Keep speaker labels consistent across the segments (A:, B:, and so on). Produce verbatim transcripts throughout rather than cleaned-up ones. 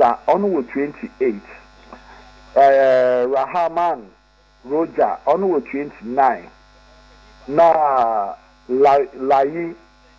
A: Musa onu wo twenty-eight. Uh, Rahman Roger onu wo twenty-nine. Na Layi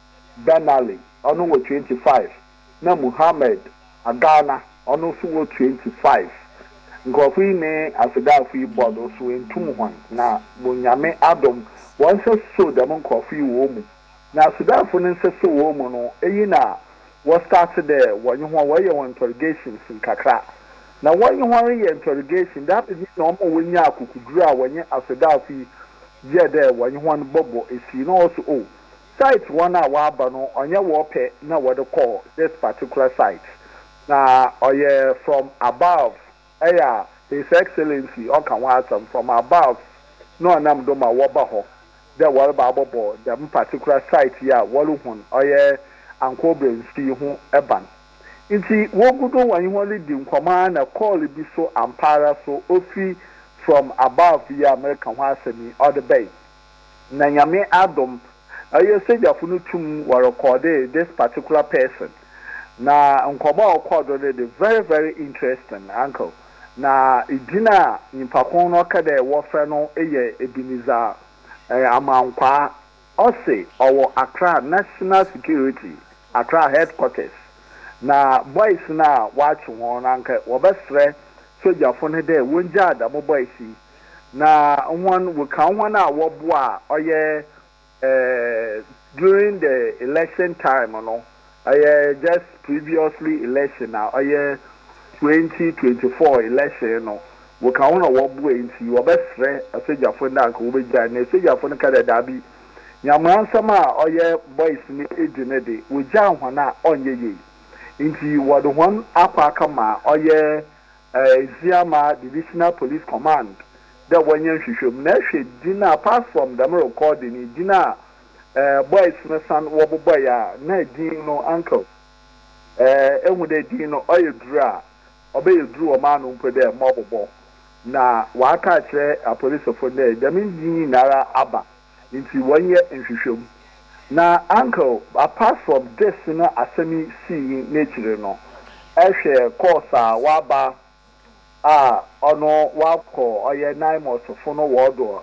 A: Benali onu wo twenty-five. Na Muhammad Agana onu so wo twenty-five. Nkofu ne afidafi bodo so entum hwan na bonyame adom won se so dem nkofu wo mu na afidafi ne se so wo mu no eyi na we started there when you want your interrogations in kakra na when you want your interrogation that is no more when you akukudura when you afidafi je there when you want bobo is you know also oh site one a wa ba no onye wo pe na we call this particular site na oye from above eya His Excellency Okanwatam from above no nam do ma wo ba ho there wo ba bobo the particular site here wo hun oye ankobre nsi ho eban nti wo gudo wan ho le di nkoma na call bi so ampara so ofi from above here American ho asemi all the bay na nyame adom aye seja funu tum wo record this particular person na nkoma record the very very interesting uncle na idina impakon no kada wo fe no eye Ebenezer eh, amankwa ose owo Accra National Security Accra headquarters na boys na watch won anka wo besre soja fo ne de wonja da mo boys na one we kan one a wo bo a oye eh during the election time no oye just previously election na oye twenty twenty-four election no we can one wo bo enti wo besre asejafo na ka wo beja na asejafo na kada dabi nyamansam a oye boys ni ejine de wo ja hwana onye ye enti wo do hon akwa kama oye eh Ziama Divisional Police Command that wonye hwehwem na hwe dina apart from them recording dina eh boys na san wo boy ya na din no uncle eh enwu de din no oye dura obe yedru o ma no mpede mobobo na waka kire a police for there dem din nara aba nti wonye nhwehwem na uncle apart from this na asemi see nature no ehwe course a waba a ono wako oye nine months for no wodo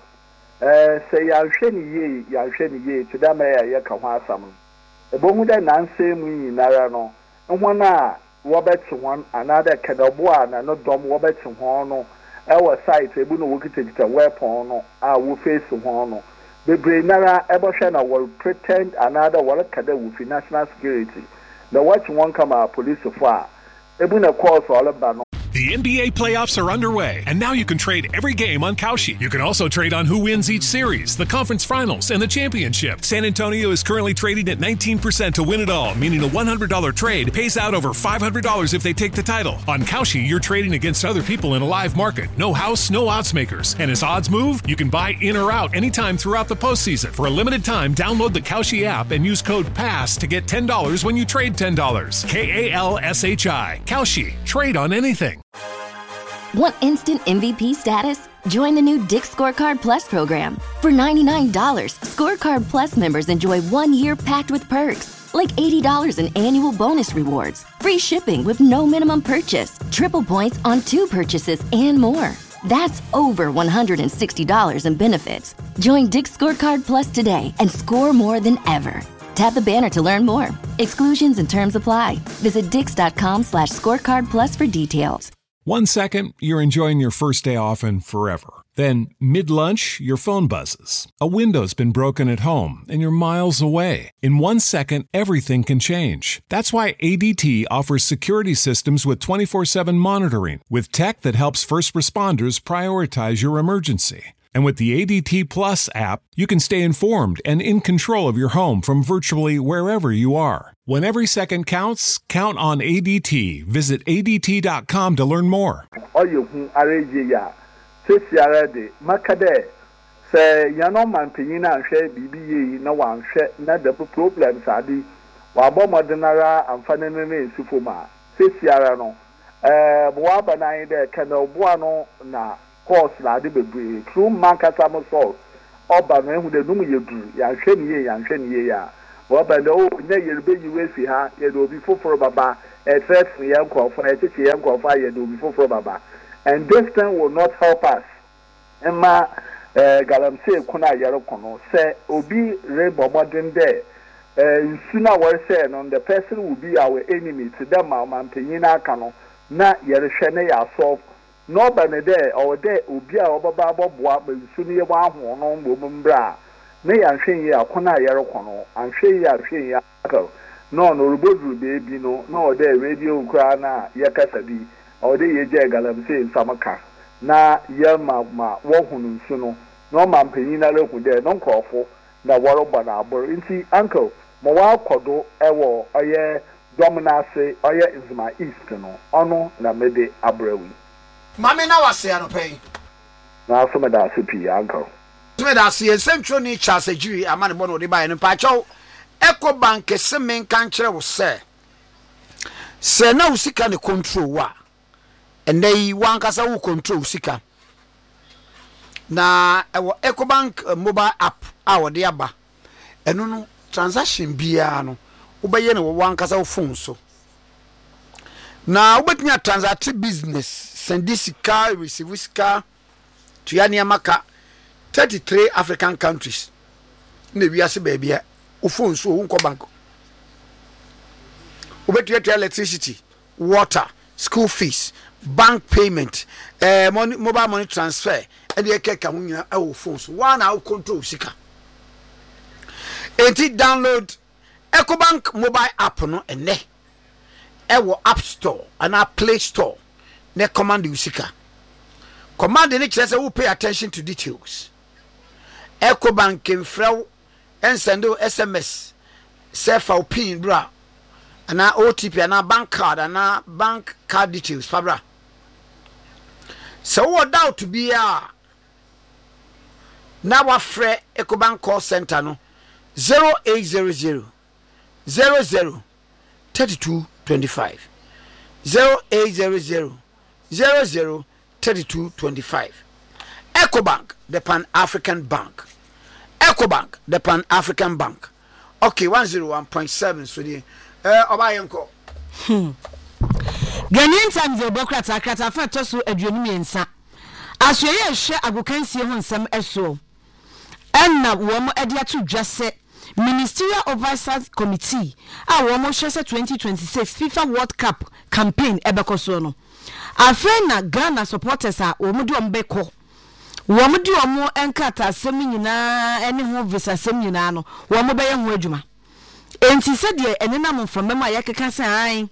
A: eh say ya hwe ni ye ya hwe ni ye to da me ya ka ho asam ebohu da nanse mu nara no ho na Robert one another kadabua na no dom Robert ho no e site ebu no wokita weapon no a wo face ho no bebre nara ebo hwe na will pretend another wala kada wo fi national security the watch one come police for a ebu na course all about no.
B: The N B A playoffs are underway, and now you can trade every game on Kalshi. You can also trade on who wins each series, the conference finals, and the championship. San Antonio is currently trading at nineteen percent to win it all, meaning a one hundred dollars trade pays out over five hundred dollars if they take the title. On Kalshi, you're trading against other people in a live market. No house, no odds makers. And as odds move, you can buy in or out anytime throughout the postseason. For a limited time, download the Kalshi app and use code PASS to get ten dollars when you trade ten dollars. K A L S H I. Kalshi. Trade on anything.
C: Want instant M V P status? Join the new Dick's Scorecard Plus program. For ninety-nine dollars, Scorecard Plus members enjoy one year packed with perks, like eighty dollars in annual bonus rewards, free shipping with no minimum purchase, triple points on two purchases, and more. That's over one hundred sixty dollars in benefits. Join Dick's Scorecard Plus today and score more than ever. Tap the banner to learn more. Exclusions and terms apply. Visit dix.com slash scorecard plus for details.
B: One second, you're enjoying your first day off and forever. Then, mid-lunch, your phone buzzes. A window's been broken at home and you're miles away. In one second, everything can change. That's why A D T offers security systems with twenty-four seven monitoring, with tech that helps first responders prioritize your emergency. And with the A D T Plus app, you can stay informed and in control of your home from virtually wherever you are. When every second counts, count on A D T. Visit A D T dot com to learn more.
A: Oyehun areje ya. Sesi arade makade se yano manpenyin na hwe bibi yi na wanhwe na the problems adi wa bomodinara amfane ne ne sufoma. Sesi ara no eh bo aba na yin de kana obo no na course la de bebre through mankasa mo so oba no ehu de num yeduru ya hwe ni ye ya hwe ni ye ya wɔbɛn o nye yerebe yi wesi ha yɛ de obi foforo baba ɛtrɛt yɛ nkɔfo ɛkyekye yɛ nkɔfo ayɛ de obi foforo baba and this thing will not help us ɛma ɛɛ galamsey kuna yɛrɛ kɔnɔ sɛ obi rebɔ mɔden dɛ ɛɛ nsu na wɔresɛ no the person will be our enemy to them a ɔmanpanyin aka no na yɛrehwɛ ne yɛ asɔf n'ɔbɛn dɛ ɔwɔ dɛ obi a ɔbɛba abɔboa ma nsu no yɛ wɔ ahoɔ no mbɔ mu mbra ne yɛnhwɛ yi akɔna yɛrɛ kɔnɔ anhwɛ yi ahwɛ yi aka no no roboduru beebi no na ɔdɛ radio kura na yɛkasa bi ɔde yɛgye galamsey nsamaka na yɛma ma wɔhunu nsu no na ɔma mpanyin na lehu dɛ no nkurɔfo na wɔrebɔ na abɔre nti uncle ma wɔakɔdo ɛwɔ ɔyɛ dɔmnase ɔyɛ nzima east no ɔno na mede abrɛwi
D: mame na wase anopɛn
A: na so meda ase pii uncle
D: me da se central ni Charles Ejiri amane bɔ no de bae no paachɛw Eco Bank se men kan kyerɛ wo sɛ sɛ na wo sika ne control wa ɛnɛ yi wankasa wo control sika na ɛwɔ Eco Bank uh, mobile app a wɔde aba ɛno no transaction biara no wobɛyɛ ne wo wankasa wo phone so na wobɛtumi transact business send sika receive sika to ya niamaka thirty-three African countries ne wiase baby a wo phone so wo nko bank obetua to electricity water school fees bank payment eh money, mobile money transfer e de keka ho nyina e wo phone so one na wo control sika enti download EcoBank mobile app no ene e wo app store and play store ne command you sika command ne kire say wo pay attention to details EcoBank kemfrɛw and send S M S say for pin bra ana O T P ana bank card ana bank card details fabra so what doubt to be a na wa frɛ EcoBank call center no zero eight zero zero zero zero thirty-two twenty-five zero eight zero zero zero zero thirty-two twenty-five EcoBank the Pan African Bank EcoBank the Pan African Bank okay one oh one point seven so the eh obayenko
E: hmm Ghanaian Times the Bokrata krata fa to so aduonu miensa asoye hwe agokansie ho nsem eso enna wo mo ade ato dwase Ministerial Oversight Committee a wo mo hwe se twenty twenty-six FIFA World Cup campaign ebekoso no afena Ghana supporters a wo mo de ombeko wo mo de omo enkata asem nyina ene ho visa asem nyina no wo mo beye ho adwuma enti se de enenam from mema yakeka san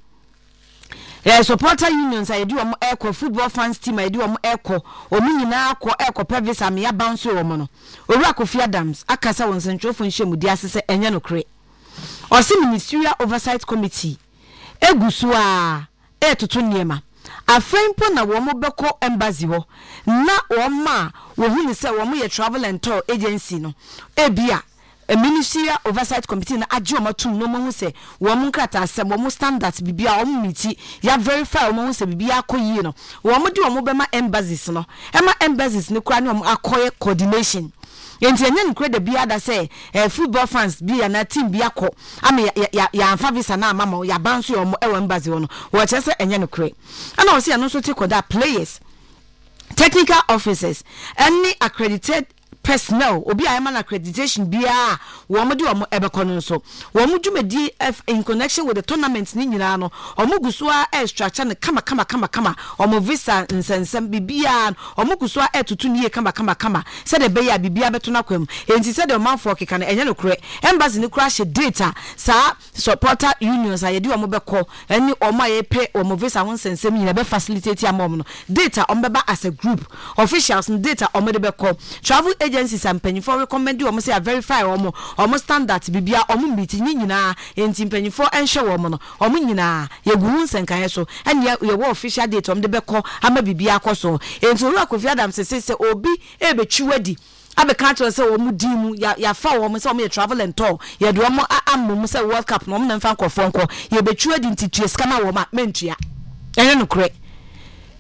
E: eh supporter unions I do omo eko football fans team I do omo eko omo nyina akọ eko pevisa me ya bounce omo no owura Kofi Adams akasa won sentrofo nhwemu di asese enye no kre osi Ministerial Oversight Committee egusu a etoto niema afenpo na wo mo beko embassy ho na wo ma wo hu ni se wo mo ye travel and tour agency no ebia a Ministerial Oversight Committee na ajo matum no mo hu se wo mo nkrata asem wo mo standards bibia wo miti ya verify wo mo hu se bibia akoyie no wo mo de wo mo be ma embassies no e ma embassies ne kura ne wo akoye coordination yenti enye nkure de bia da say eh, football fans bia na team bia ko ama ya ya, ya amfa visa na mama ya banso yo mo e wo embassy wo no wo che se enye nkure ana wo se ano so te koda players technical officers any accredited personnel obi ayama na accreditation bia wo mo de wo mo ebekọ no so wo mo dwumadi in connection with the tournament ni nyina no o mo guso a structure ne kama kama kama kama o mo visa nsensem bibia o mo guso a etutu nie kama kama kama se de be ya bibia beto na kwam enti se de man for keka na enye no kure embassy ne kura she data sa supporter unions ayedi o mo bekọ eni o ma ye pay o mo visa ho nsensem nyina be facilitate amom no data o mbeba as a group officials data o mo de bekọ travel agencies and penny for recommend you say verify omo omo standard bibia omo meet nyina enti penny for enhwe omo no omo nyina ye gu nsenkan so ene ye wo official date omo de beko ama bibia akoso enti ru Kofi Adams say say obi e betwiwadi abeka to say omo dimu ya ya fa omo say omo ye travel and tour ye do omo ammo say World Cup no omo na mfa nkofo nko ye betwiwadi enti tue skama wo ma mentua ene no kure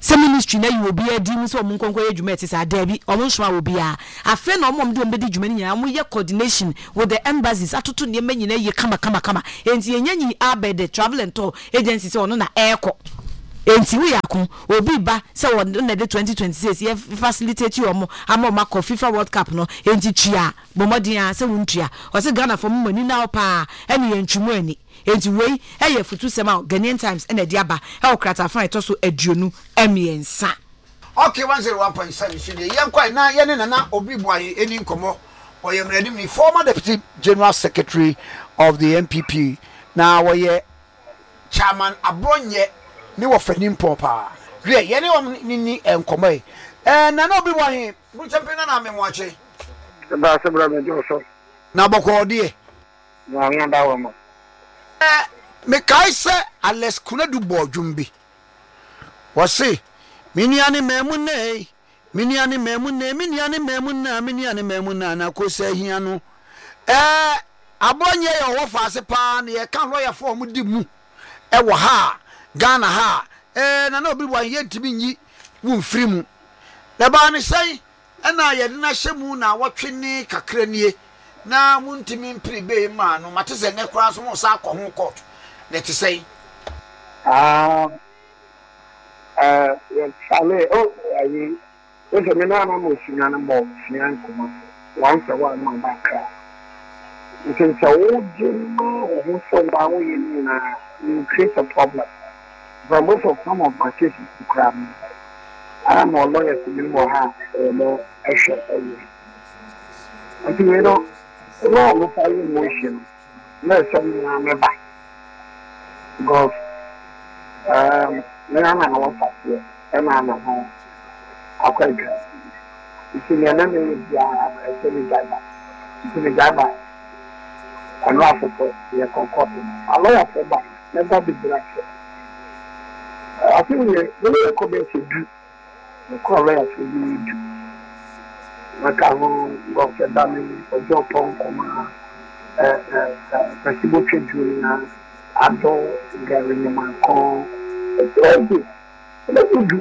E: se ministry na you obi adi mu so omo nkonko adwuma eti sa da bi omo nso a obi a afa na omo de ombedi dwuma nyina omo ye coordination with the embassies atoto ne ma nyina ye kama kama kama enti enyanyi abede travel and tour agency se ono na eko enti we yakun obi ba se won na de twenty twenty-six ye facilitate you omo ama ma ko FIFA World Cup no enti tua bomodin a se wontua o se Ghana for mani na opa ene ye ntwumu ani enti wei eye futu sema Ghanaian Times ene de aba e okrata fan etoso aduonu emiensa.
D: Okay, one oh one point seven so de yen kwai na ye ne na obi boaye eni nkomo oye mradim ni former deputy general secretary of the N P P na woye chairman Abronye ni wo fanim popa hwe ye ne wo ni ni enkomo e eh na na obi boaye bu champion na me moache
A: ba se bra me joso
D: na boko de
A: na nya da wo mo
D: eh me kai se Alex Kunadu bodwumbi wo se miniani memune miniani memune miniani memuna miniani memuna na kosa hia no eh Abonye ye wo fa ase pa na ye kan lawyer for mu di mu e wo ha Ghana ha eh na na obi bo ye ntimi nyi wo mfiri mu na ba ne sei na ye de na hyemu na wotwe ni kakra nie na mu ntimi mpiri be ma no mate se ne kura so mo sa akọ ho court na te sei
A: ah Uh, Charlie, oh, I was a man almost in an box, once a while, my back. You can say, oh, Jim, who's so bad, you create a problem. But most of some of my cases to crab me. I am more lawyers to be more hard or more extra. I think, you know, no, look at emotion. No, something I'm about. Because, um, na na no fast e ma na ho akwaga isi ne na me dia e se ni jaba isi ni jaba ano afofo ye konkoto alo ya foba never be black I think we we ko be se du ko re ya se du maka ho go se da mi ojo pon ko ma eh eh pasibo twenty na ado gari ni man ko Thank you. Let me do.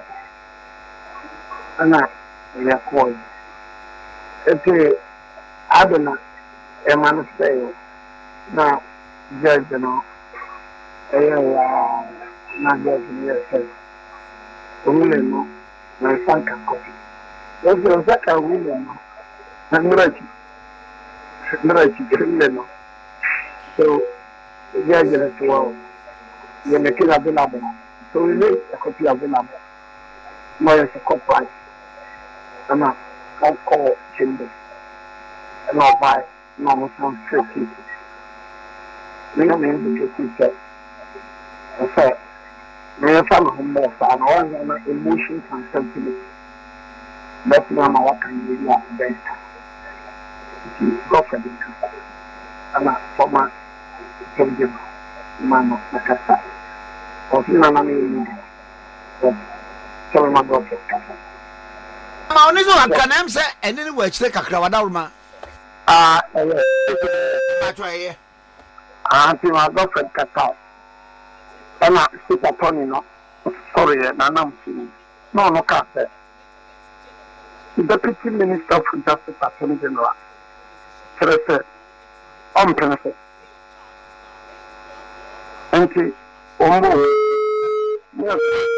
A: Ana ya koi. Ete adona e man say na judge no e ya na judge ni say. Ule no na sanka ko. Yo yo saka ule no. Na murachi. Murachi ule no. So judge na tuwa. Ye mekila bila bila. So we make a copy available. More as a copy. And I can't call chambers. And I'll buy normal sound straight people. Then I'm in the teacher. I said, may I find home more fun or an emotion and sentiment. That's now my work and we are better. Go for the casa. And I former Jim man of the casa. Of you and I mean, tell my God.
D: Ma oni so aka na mse ene ni wa chire kakra wada ruma
A: Ah, eh.
D: Atwa ye.
A: Ah, ti ma go for kata. Ena sita toni no. Sorry, na na msi. No, no ka se. The Deputy Minister for Justice Attorney General. Serese. On premise. Enti Ombo, yes,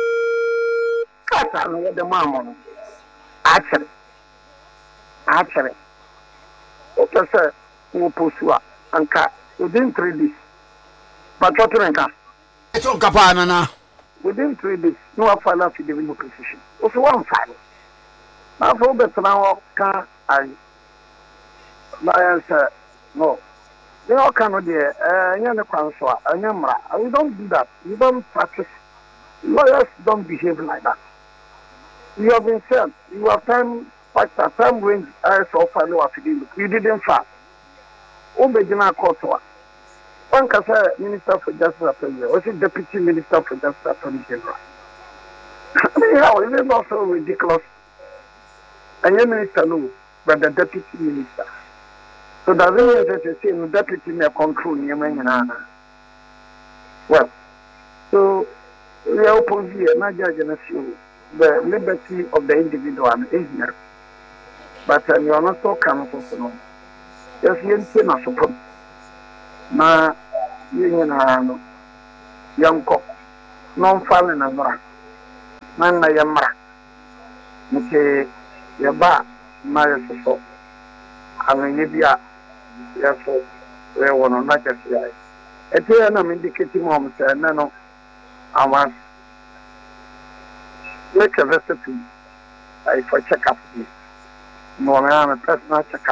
A: Kata, no, the mamma. Actually, actually, okay, sir, who pursue and cat within three days. But what to car?
D: It's all Capana.
A: Within three days, no file to the position. Also, one file. Now, for better now, can I? My answer, no. They all cannot do uh, we don't do that. We don't practice. Lawyers don't behave like that. You have been said, you have time factor, time range, as of follow affidavit. You didn't fast. Obejina Kotoa. One can say Minister for Justice Attorney, or Deputy Minister for Justice Attorney General. Anyhow, it is also ridiculous. And your minister knows, but the Deputy Minister. So that's why they say the deputy may control Yemen. Well, so we are opposed here, not judging a few.
F: the liberty of the individual is here. But uh, you are not so comfortable. Yes, you see, not so problem. Na, you know, young cock, non falling and rock. Man, I am rock. Okay, your bar, my so. I mean, if you are, yes, we want not just right. At the end, I'm indicating moments, and no, I want make a visit to I for check up. No, I am a personal check up.